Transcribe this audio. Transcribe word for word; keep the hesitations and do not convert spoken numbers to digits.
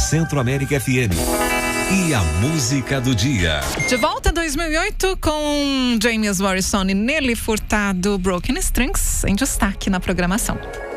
Centro América F M. E a música do dia. De volta a dois mil e oito com James Morrison e Nelly Furtado, Broken Strings, em destaque na programação.